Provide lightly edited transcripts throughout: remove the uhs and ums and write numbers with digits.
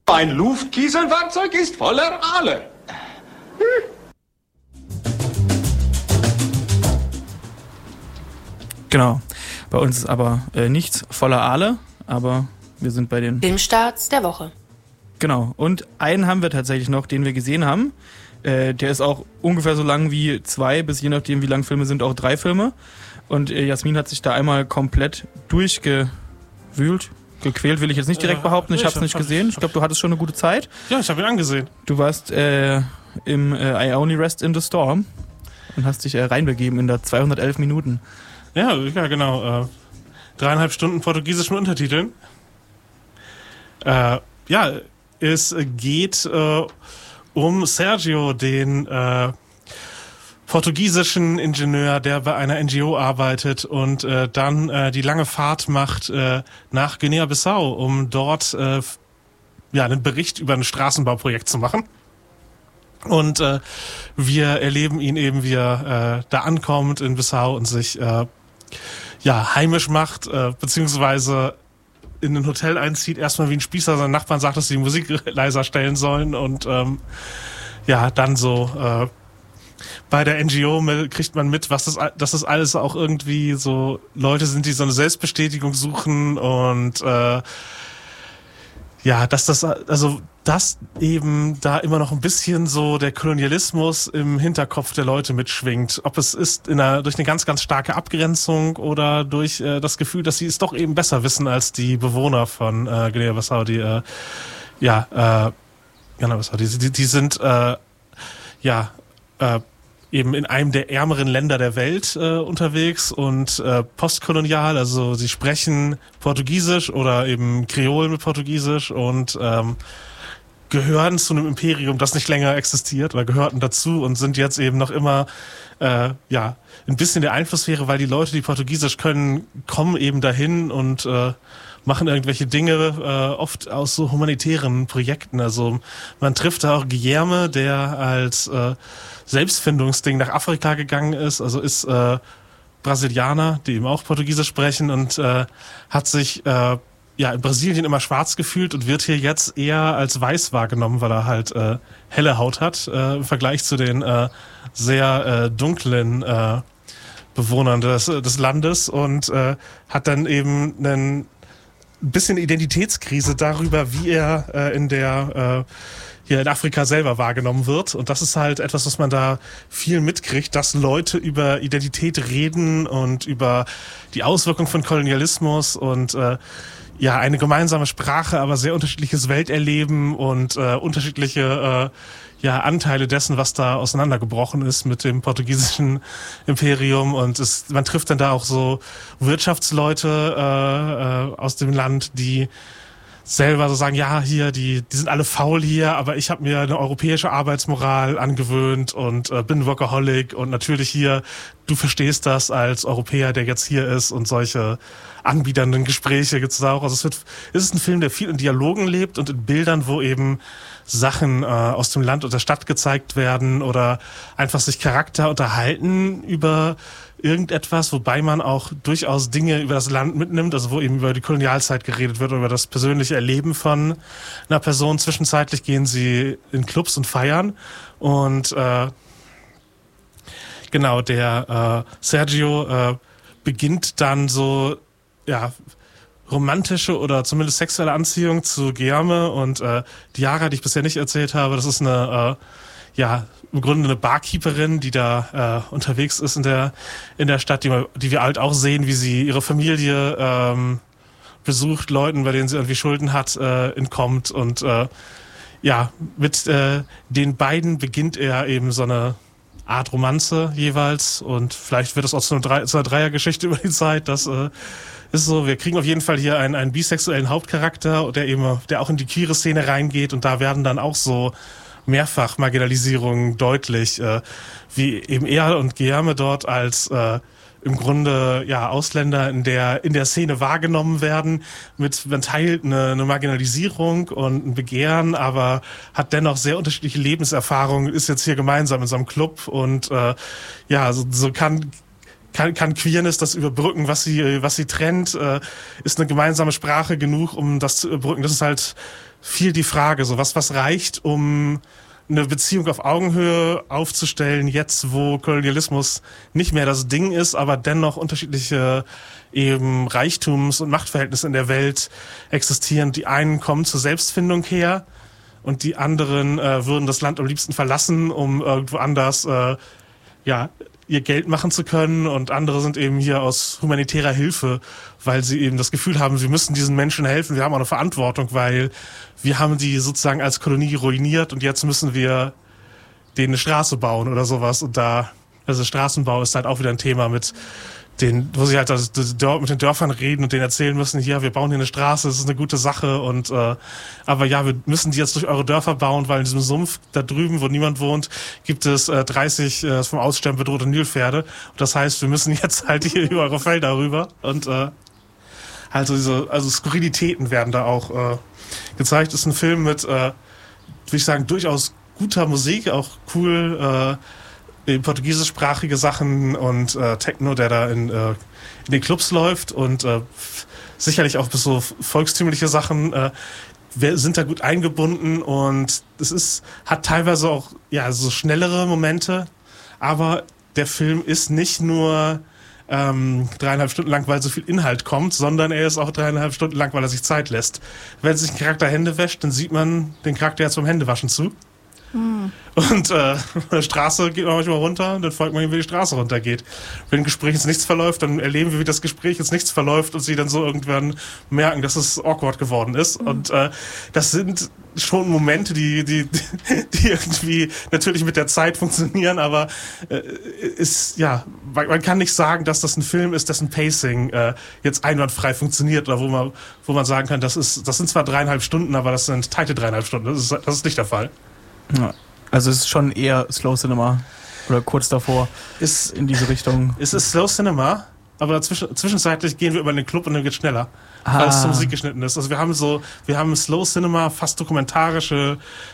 Ein Luftkieselwerkzeug ist voller Aale. Genau. Bei uns ist aber nichts voller Aale, aber wir sind bei den Filmstarts der Woche. Genau. Und einen haben wir tatsächlich noch, den wir gesehen haben. Der ist auch ungefähr so lang wie 2, bis je nachdem, wie lang Filme sind, auch 3 Filme. Und Jasmin hat sich da einmal komplett durchgewühlt. Gequält will ich jetzt nicht direkt behaupten, ich habe es nicht gesehen. Ich glaube, du hattest schon eine gute Zeit. Ja, ich habe ihn angesehen. Du warst im I Only Rest in the Storm und hast dich reinbegeben in da 211 Minuten. Ja, genau. 3,5 Stunden portugiesischen Untertiteln. Es geht um Sergio, den portugiesischen Ingenieur, der bei einer NGO arbeitet und dann die lange Fahrt macht nach Guinea-Bissau, um dort einen Bericht über ein Straßenbauprojekt zu machen. Und wir erleben ihn eben, wie er da ankommt in Bissau und sich heimisch macht, beziehungsweise in ein Hotel einzieht, erstmal wie ein Spießer seinen Nachbarn sagt, dass sie die Musik leiser stellen sollen und dann so bei der NGO kriegt man mit, dass das alles auch irgendwie so Leute sind, die so eine Selbstbestätigung suchen und dass eben da immer noch ein bisschen so der Kolonialismus im Hinterkopf der Leute mitschwingt. Ob es ist durch eine ganz, ganz starke Abgrenzung oder durch das Gefühl, dass sie es doch eben besser wissen als die Bewohner von Guinea-Bissau, die sind eben in einem der ärmeren Länder der Welt unterwegs und postkolonial, also sie sprechen Portugiesisch oder eben Kreol mit Portugiesisch und gehören zu einem Imperium, das nicht länger existiert oder gehörten dazu und sind jetzt eben noch immer ein bisschen der Einflusssphäre, weil die Leute, die Portugiesisch können, kommen eben dahin und machen irgendwelche Dinge, oft aus so humanitären Projekten. Also man trifft da auch Guilherme, der als Selbstfindungsding nach Afrika gegangen ist, also ist Brasilianer, die eben auch Portugiesisch sprechen und hat sich in Brasilien immer schwarz gefühlt und wird hier jetzt eher als weiß wahrgenommen, weil er halt helle Haut hat im Vergleich zu den sehr dunklen Bewohnern des Landes und hat dann eben einen bisschen Identitätskrise darüber, wie er hier in Afrika selber wahrgenommen wird. Und das ist halt etwas, was man da viel mitkriegt, dass Leute über Identität reden und über die Auswirkungen von Kolonialismus und eine gemeinsame Sprache, aber sehr unterschiedliches Welterleben und unterschiedliche Anteile dessen, was da auseinandergebrochen ist mit dem portugiesischen Imperium. Und man trifft dann da auch so Wirtschaftsleute aus dem Land, die selber so sagen, ja, hier, die sind alle faul hier, aber ich habe mir eine europäische Arbeitsmoral angewöhnt und bin Workaholic und natürlich hier, du verstehst das als Europäer, der jetzt hier ist und solche anbiedernden Gespräche gibt's da auch. Also es ist ein Film, der viel in Dialogen lebt und in Bildern, wo eben Sachen aus dem Land und der Stadt gezeigt werden oder einfach sich Charakter unterhalten über irgendetwas, wobei man auch durchaus Dinge über das Land mitnimmt, also wo eben über die Kolonialzeit geredet wird, über das persönliche Erleben von einer Person. Zwischenzeitlich gehen sie in Clubs und feiern und der Sergio beginnt dann so romantische oder zumindest sexuelle Anziehung zu Guilherme und Diara, die ich bisher nicht erzählt habe, das ist eine im Grunde eine Barkeeperin, die da unterwegs ist in der Stadt, die wir halt auch sehen, wie sie ihre Familie besucht, Leuten, bei denen sie irgendwie Schulden hat, entkommt und mit den beiden beginnt er eben so eine Art Romanze jeweils und vielleicht wird es auch zu einer Dreiergeschichte über die Zeit, das ist so, wir kriegen auf jeden Fall hier einen bisexuellen Hauptcharakter, der auch in die queere Szene reingeht und da werden dann auch so mehrfach Marginalisierungen deutlich, wie eben er und Guilherme dort als im Grunde Ausländer in der Szene wahrgenommen werden. Man teilt eine Marginalisierung und ein Begehren, aber hat dennoch sehr unterschiedliche Lebenserfahrungen, ist jetzt hier gemeinsam in so einem Club und so kann Queerness das überbrücken, was sie trennt, ist eine gemeinsame Sprache genug, um das zu überbrücken. Das ist halt viel die Frage, so was reicht, um eine Beziehung auf Augenhöhe aufzustellen, jetzt wo Kolonialismus nicht mehr das Ding ist, aber dennoch unterschiedliche eben Reichtums- und Machtverhältnisse in der Welt existieren. Die einen kommen zur Selbstfindung her und die anderen würden das Land am liebsten verlassen, um irgendwo anders ihr Geld machen zu können, und andere sind eben hier aus humanitärer Hilfe, weil sie eben das Gefühl haben, wir müssen diesen Menschen helfen, wir haben auch eine Verantwortung, weil wir haben die sozusagen als Kolonie ruiniert und jetzt müssen wir denen eine Straße bauen oder sowas. Und also Straßenbau ist halt auch wieder ein Thema wo sie halt mit den Dörfern reden und denen erzählen müssen, hier, wir bauen hier eine Straße, das ist eine gute Sache, und aber ja, wir müssen die jetzt durch eure Dörfer bauen, weil in diesem Sumpf da drüben, wo niemand wohnt, gibt es 30 vom Aussterben bedrohte Nilpferde. Und das heißt, wir müssen jetzt halt hier über eure Felder rüber, und also Skurrilitäten werden da auch gezeigt. Ist ein Film mit, würde ich sagen, durchaus guter Musik, auch cool, portugiesischsprachige Sachen und Techno, der da in den Clubs läuft, und sicherlich auch bis so volkstümliche Sachen sind da gut eingebunden, und hat teilweise auch so schnellere Momente, aber der Film ist nicht nur 3,5 Stunden lang, weil so viel Inhalt kommt, sondern er ist auch 3,5 Stunden lang, weil er sich Zeit lässt. Wenn sich ein Charakter Hände wäscht, dann sieht man den Charakter jetzt beim Händewaschen zu. Und die Straße geht man manchmal runter, und dann folgt man ihm, wie die Straße runtergeht. Wenn ein Gespräch ins Nichts verläuft, dann erleben wir, wie das Gespräch ins Nichts verläuft, und sie dann so irgendwann merken, dass es awkward geworden ist. Und das sind schon Momente, die irgendwie natürlich mit der Zeit funktionieren, aber man kann nicht sagen, dass das ein Film ist, dessen Pacing jetzt einwandfrei funktioniert, oder wo man sagen kann, das sind zwar 3,5 Stunden, aber das sind tighte 3,5 Stunden. Das ist nicht der Fall. Ja, also es ist schon eher Slow Cinema oder kurz davor in diese Richtung. Es ist Slow Cinema, aber zwischenzeitlich gehen wir über den Club und dann geht es schneller, weil es zur Musik geschnitten ist. Also wir haben Slow Cinema, fast dokumentarische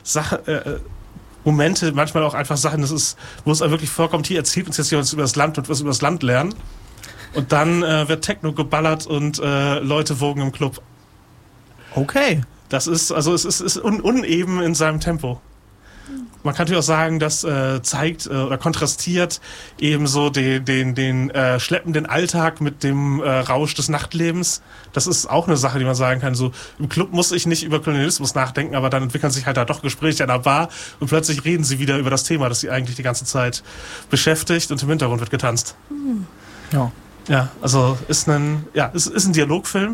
Momente, manchmal auch einfach Sachen, wo es wirklich vorkommt, hier erzählt uns jetzt jemand über das Land und was über das Land lernen. Und dann wird Techno geballert und Leute wogen im Club. Okay. Es ist uneben in seinem Tempo. Man kann natürlich auch sagen, das zeigt oder kontrastiert eben so den schleppenden Alltag mit dem Rausch des Nachtlebens. Das ist auch eine Sache, die man sagen kann. So, im Club muss ich nicht über Kolonialismus nachdenken, aber dann entwickeln sich halt da doch Gespräche an der Bar, und plötzlich reden sie wieder über das Thema, das sie eigentlich die ganze Zeit beschäftigt, und im Hintergrund wird getanzt. Ja. Ja, also es ist ein Dialogfilm.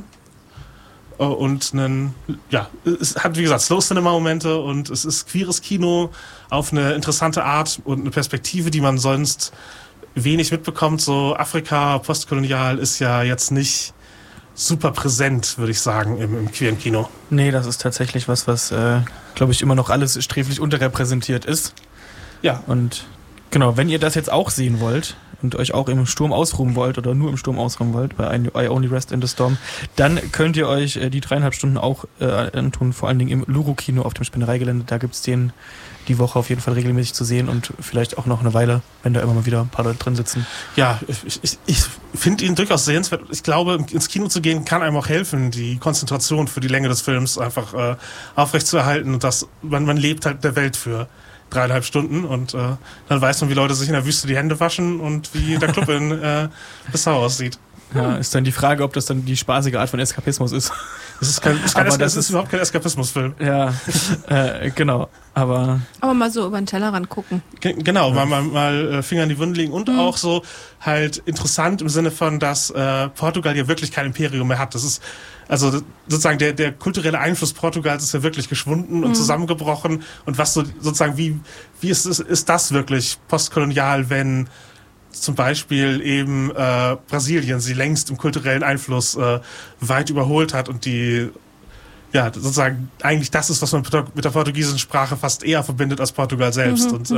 Und es hat, wie gesagt, Slow-Cinema-Momente, und es ist queeres Kino auf eine interessante Art und eine Perspektive, die man sonst wenig mitbekommt. So Afrika, postkolonial ist ja jetzt nicht super präsent, würde ich sagen, im queeren Kino. Nee, das ist tatsächlich was, glaube ich, immer noch alles sträflich unterrepräsentiert ist. Ja. Und genau, wenn ihr das jetzt auch sehen wollt und euch auch im Sturm ausruhen wollt oder nur im Sturm ausruhen wollt, bei I Only Rest in the Storm, dann könnt ihr euch die 3,5 Stunden auch antun, vor allen Dingen im Luro-Kino auf dem Spinnereigelände. Da gibt's den die Woche auf jeden Fall regelmäßig zu sehen, und vielleicht auch noch eine Weile, wenn da immer mal wieder ein paar Leute drin sitzen. Ja, ich finde ihn durchaus sehenswert. Ich glaube, ins Kino zu gehen kann einem auch helfen, die Konzentration für die Länge des Films einfach aufrechtzuerhalten, und dass man lebt halt der Welt für 3,5 Stunden, und dann weiß man, wie Leute sich in der Wüste die Hände waschen und wie der Club in Bissau aussieht. Ja, ist dann die Frage, ob das dann die spaßige Art von Eskapismus ist. Das ist überhaupt kein Eskapismusfilm. Ja, genau. Aber mal so über den Tellerrand gucken. Genau, mal Finger in die Wunde legen, und auch so halt interessant im Sinne von, dass Portugal ja wirklich kein Imperium mehr hat. Das ist also sozusagen der kulturelle Einfluss Portugals ist ja wirklich geschwunden und zusammengebrochen, und was so sozusagen wie ist das wirklich postkolonial, wenn zum Beispiel eben Brasilien sie längst im kulturellen Einfluss weit überholt hat, und die sozusagen eigentlich das ist, was man mit der portugiesischen Sprache fast eher verbindet als Portugal selbst. Und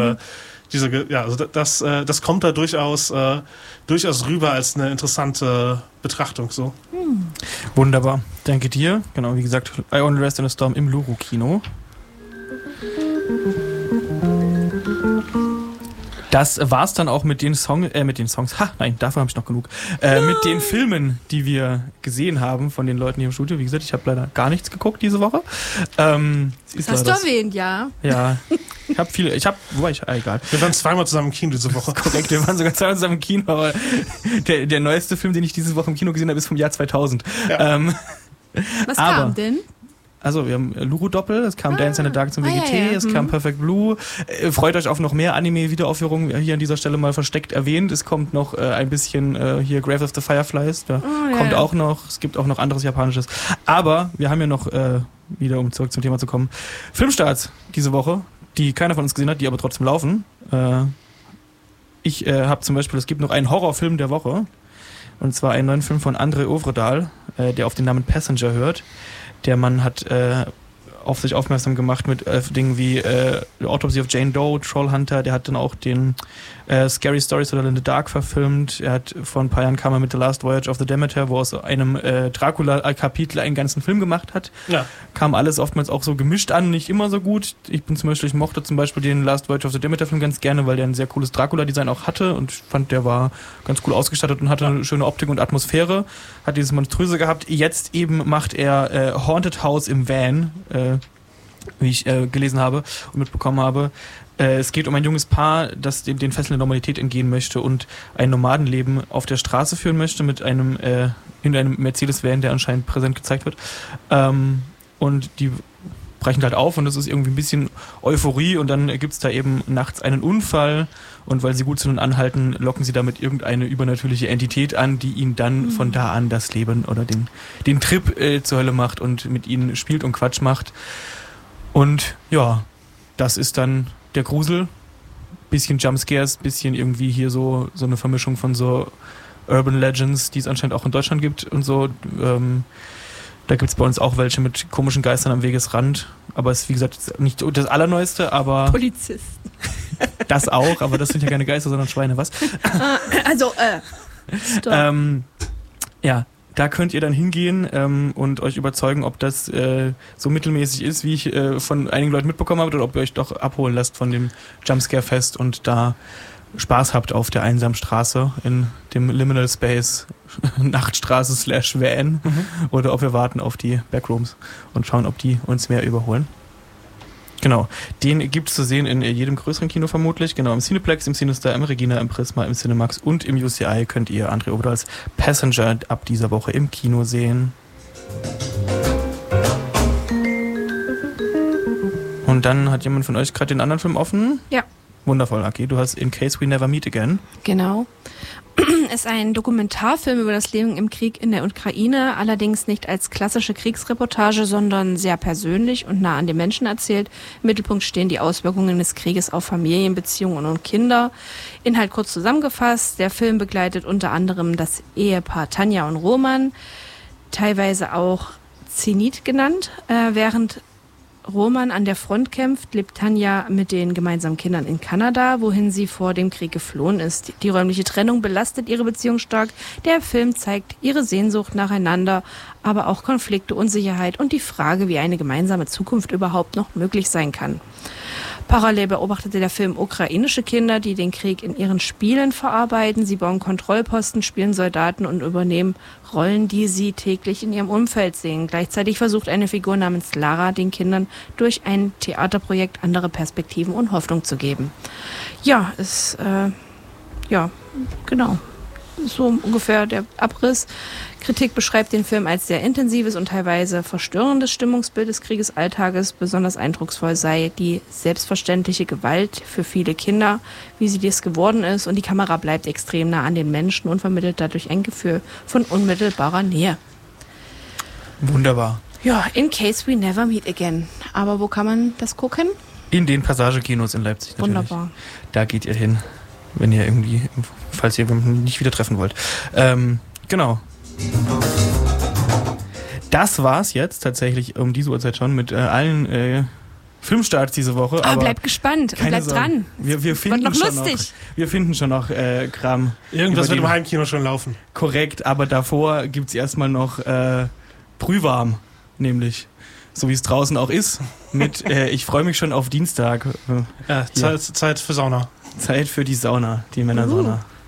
das kommt da durchaus rüber als eine interessante Betrachtung. So. Wunderbar, danke dir. Genau, wie gesagt, I Only Rest in the Storm im Luro-Kino. Das war's dann auch mit den Songs. Nein, davon habe ich noch genug. Mit den Filmen, die wir gesehen haben von den Leuten hier im Studio. Wie gesagt, ich habe leider gar nichts geguckt diese Woche. Hast du erwähnt, ja? Ja. Egal. Wir waren zweimal zusammen im Kino diese Woche. Korrekt, wir waren sogar zweimal zusammen im Kino, aber der neueste Film, den ich diese Woche im Kino gesehen habe, ist vom Jahr 2000. Ja. Was kam denn? Also wir haben Luru-Doppel, es kam Dance in the Dark zum WGT, es kam Perfect Blue. Freut euch auf noch mehr Anime-Wiederaufführungen, hier an dieser Stelle mal versteckt erwähnt. Es kommt noch ein bisschen hier Grave of the Fireflies, da kommt auch noch, es gibt auch noch anderes Japanisches. Aber wir haben ja noch, wieder um zurück zum Thema zu kommen, Filmstarts diese Woche, die keiner von uns gesehen hat, die aber trotzdem laufen. Ich habe zum Beispiel, es gibt noch einen Horrorfilm der Woche, und zwar einen neuen Film von André Øvredal, der auf den Namen Passenger hört. Der Mann hat auf sich aufmerksam gemacht mit Dingen wie Autopsy of Jane Doe, Trollhunter. Der hat dann auch den Scary Stories in the Dark verfilmt. Er hat vor ein paar Jahren kam er mit The Last Voyage of the Demeter, wo er aus einem Dracula-Kapitel einen ganzen Film gemacht hat. Ja. Kam alles oftmals auch so gemischt an, nicht immer so gut. Ich mochte zum Beispiel den Last Voyage of the Demeter-Film ganz gerne, weil der ein sehr cooles Dracula-Design auch hatte und ich fand, der war ganz cool ausgestattet und hatte eine schöne Optik und Atmosphäre. Hat dieses Monströse gehabt. Jetzt eben macht er Haunted House im Van, wie ich gelesen habe und mitbekommen habe. Es geht um ein junges Paar, das den Fesseln der Normalität entgehen möchte und ein Nomadenleben auf der Straße führen möchte mit in einem Mercedes-Van, der anscheinend präsent gezeigt wird. Und die brechen halt auf und das ist irgendwie ein bisschen Euphorie und dann gibt's da eben nachts einen Unfall und weil sie gut sind und anhalten, locken sie damit irgendeine übernatürliche Entität an, die ihnen dann von da an das Leben oder den Trip zur Hölle macht und mit ihnen spielt und Quatsch macht. Und ja, das ist dann der Grusel. Bisschen Jumpscares, bisschen irgendwie hier so eine Vermischung von so Urban Legends, die es anscheinend auch in Deutschland gibt und so. Da gibt es bei uns auch welche mit komischen Geistern am Wegesrand. Aber es ist, wie gesagt, nicht das Allerneueste, aber... Polizisten. Das auch, aber das sind ja keine Geister, sondern Schweine, was? Ja, da könnt ihr dann hingehen und euch überzeugen, ob das so mittelmäßig ist, wie ich von einigen Leuten mitbekommen habe, oder ob ihr euch doch abholen lasst von dem Jumpscare-Fest und da Spaß habt auf der einsamen Straße in dem Liminal Space Nachtstraße /Van oder ob wir warten auf die Backrooms und schauen, ob die uns mehr überholen. Genau, den gibt es zu sehen in jedem größeren Kino vermutlich, genau, im Cineplex, im Cinestar, im Regina, im Prisma, im Cinemax und im UCI könnt ihr André Øvredals Passenger ab dieser Woche im Kino sehen. Und dann hat jemand von euch gerade den anderen Film offen? Ja. Wundervoll, Aki. Du hast In Case We Never Meet Again. Genau. Ist ein Dokumentarfilm über das Leben im Krieg in der Ukraine, allerdings nicht als klassische Kriegsreportage, sondern sehr persönlich und nah an den Menschen erzählt. Im Mittelpunkt stehen die Auswirkungen des Krieges auf Familienbeziehungen und Kinder. Inhalt kurz zusammengefasst. Der Film begleitet unter anderem das Ehepaar Tanja und Roman, teilweise auch Zenit genannt. Während Roman an der Front kämpft, lebt Tanja mit den gemeinsamen Kindern in Kanada, wohin sie vor dem Krieg geflohen ist. Die räumliche Trennung belastet ihre Beziehung stark. Der Film zeigt ihre Sehnsucht nacheinander, aber auch Konflikte, Unsicherheit und die Frage, wie eine gemeinsame Zukunft überhaupt noch möglich sein kann. Parallel beobachtete der Film ukrainische Kinder, die den Krieg in ihren Spielen verarbeiten. Sie bauen Kontrollposten, spielen Soldaten und übernehmen Rollen, die sie täglich in ihrem Umfeld sehen. Gleichzeitig versucht eine Figur namens Lara den Kindern durch ein Theaterprojekt andere Perspektiven und Hoffnung zu geben. Ja, genau. So ungefähr der Abriss. Kritik beschreibt den Film als sehr intensives und teilweise verstörendes Stimmungsbild des Kriegesalltages. Besonders eindrucksvoll sei die selbstverständliche Gewalt für viele Kinder, wie sie dies geworden ist. Und die Kamera bleibt extrem nah an den Menschen und vermittelt dadurch ein Gefühl von unmittelbarer Nähe. Wunderbar. Ja, In Case We Never Meet Again. Aber wo kann man das gucken? In den Passagekinos in Leipzig natürlich. Wunderbar. Da geht ihr hin, wenn ihr irgendwie, falls ihr nicht wieder treffen wollt. Genau. Das war's jetzt tatsächlich um diese Uhrzeit schon mit allen Filmstarts diese Woche. Aber bleibt gespannt und bleibt dran. Wir finden noch schon lustig. noch. Wir finden schon noch Kram. Irgendwas wird im Heimkino schon laufen. Korrekt, aber davor gibt's erstmal noch Brühwarm, nämlich. So wie es draußen auch ist. Mit ich freue mich schon auf Dienstag. Ja, Zeit für Sauna. Zeit für die Sauna, die Männersauna.